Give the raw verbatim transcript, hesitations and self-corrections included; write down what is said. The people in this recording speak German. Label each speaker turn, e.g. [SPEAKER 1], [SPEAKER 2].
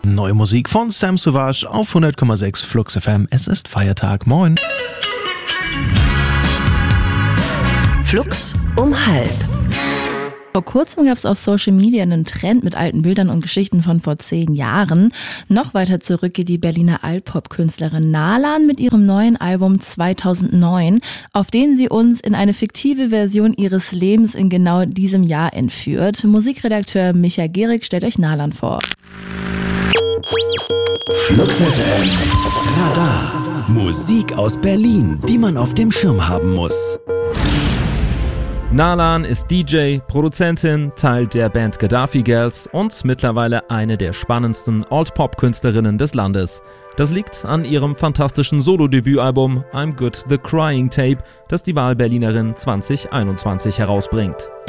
[SPEAKER 1] Neue Musik von Sam Sauvage auf hundert Komma sechs Flux F M. Es ist Feiertag. Moin.
[SPEAKER 2] Flux um halb.
[SPEAKER 3] Vor kurzem gab es auf Social Media einen Trend mit alten Bildern und Geschichten von vor zehn Jahren. Noch weiter zurück geht die Berliner Altpop-Künstlerin Nalan mit ihrem neuen Album zweitausendneun, auf den sie uns in eine fiktive Version ihres Lebens in genau diesem Jahr entführt. Musikredakteur Micha Gehrig stellt euch Nalan vor.
[SPEAKER 4] Flux F M Radar. Musik aus Berlin, die man auf dem Schirm haben muss.
[SPEAKER 5] Nalan ist D J, Produzentin, Teil der Band Gaddafi Girls und mittlerweile eine der spannendsten Alt-Pop-Künstlerinnen des Landes. Das liegt an ihrem fantastischen Solo-Debütalbum I'm Good The Crying Tape, das die Wahlberlinerin zwanzig einundzwanzig herausbringt.